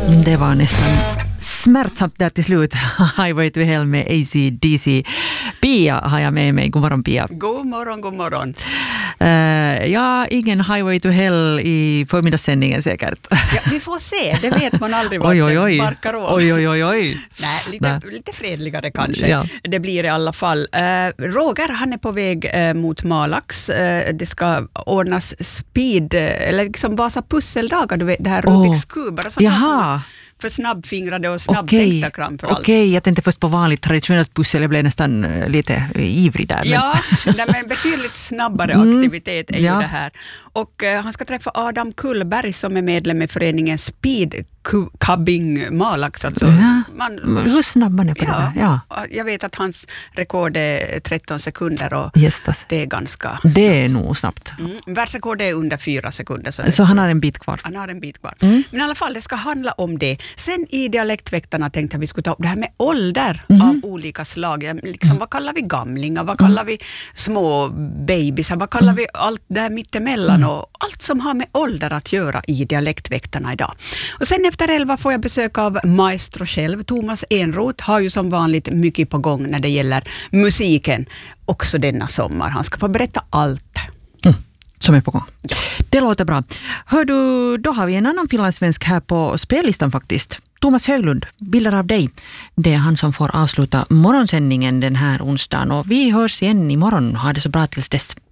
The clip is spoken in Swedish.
Det var nästan smärtsamt där till slut. Highway to Hell med AC/DC. Pia har jag med mig. God morgon, Pia. God morgon, god morgon. Ja, ingen Highway to Hell i förmiddagssändningen säkert. Ja, vi får se, det vet man aldrig vad det barkar om. Oj. Nej, lite fredligare kanske. Ja. Det blir i alla fall. Roger, han är på väg mot Malax. Det ska ordnas speed, eller liksom Vasa pusseldagar, du vet, det här Rubiks kuber. Jaha. För snabbfingrade och snabbtänkta framförallt. Okej, jag tänkte först på vanligt traditionellt pussel. Jag blev nästan lite ivrig där. Men... Ja, men betydligt snabbare aktivitet är ju det här. Och han ska träffa Adam Kullberg som är medlem i föreningen Speed Cubbing Malax. Alltså. Hur snabb man är på det där? Ja. Jag vet att hans rekord är 13 sekunder och det är ganska snabbt. Det är nog snabbt. Världsrekord är under 4 sekunder. Så han har en bit kvar. Men i alla fall, det ska handla om det. Sen i Dialektväktarna tänkte jag vi skulle ta upp det här med ålder av olika slag. Liksom, vad kallar vi gamlingar? Vad kallar vi små babysar? Vad kallar vi allt där mittemellan? Och allt som har med ålder att göra i Dialektväktarna idag. Och sen efter 11 får jag besök av maestro själv. Thomas Enroth har ju som vanligt mycket på gång när det gäller musiken. Också denna sommar. Han ska få berätta allt. Som är på gång. Ja. Det låter bra. Hör du, då har vi en annan finlandssvensk här på spellistan faktiskt. Thomas Höglund, bilder av dig. Det är han som får avsluta morgonsändningen den här onsdagen. Och vi hörs igen imorgon. Ha det så bra tills dess.